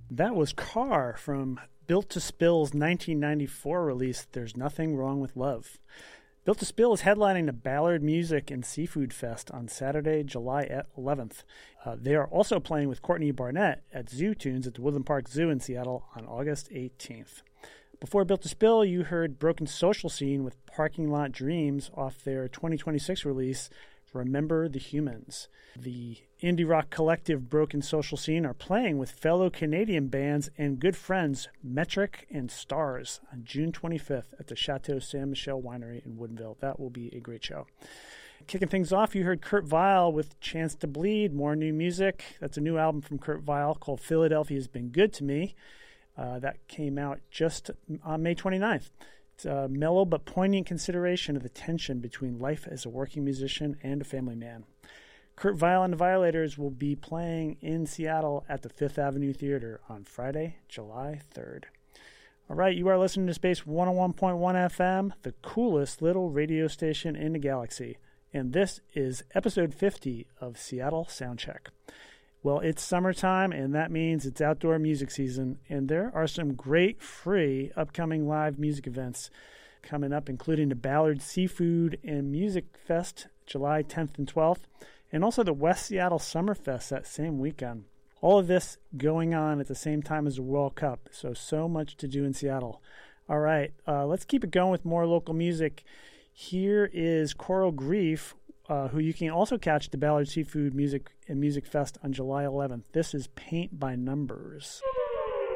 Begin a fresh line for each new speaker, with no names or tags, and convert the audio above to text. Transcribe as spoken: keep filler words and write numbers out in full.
That was Car from Built to Spill's nineteen ninety-four release, There's Nothing Wrong with Love. Built to Spill is headlining the Ballard Music and Seafood Fest on Saturday, July eleventh. Uh, they are also playing with Courtney Barnett at Zoo Tunes at the Woodland Park Zoo in Seattle on August eighteenth. Before Built to Spill, you heard Broken Social Scene with Parking Lot Dreams off their twenty twenty-six release, Remember the Humans. The indie rock collective Broken Social Scene are playing with fellow Canadian bands and good friends Metric and Stars on June twenty-fifth at the Chateau Saint Michel Winery in Woodinville. That will be a great show. Kicking things off, you heard Kurt Vile with Chance to Bleed, more new music. That's a new album from Kurt Vile called Philadelphia's Been Good to Me. Uh, that came out just on May twenty-ninth. It's a mellow but poignant consideration of the tension between life as a working musician and a family man. Kurt Vile and the Violators will be playing in Seattle at the Fifth Avenue Theater on Friday, July third. All right, you are listening to Space one oh one point one F M, the coolest little radio station in the galaxy. And this is episode fifty of Seattle Soundcheck. Well, it's summertime, and that means it's outdoor music season, and there are some great free upcoming live music events coming up, including the Ballard Seafood and Music Fest, July tenth and twelfth, and also the West Seattle Summerfest that same weekend. All of this going on at the same time as the World Cup, so, so much to do in Seattle. All right, uh, let's keep it going with more local music. Here is Coral Grief, Uh, who you can also catch at the Ballard Seafood Music and Music Fest on July eleventh. This is Paint by Numbers.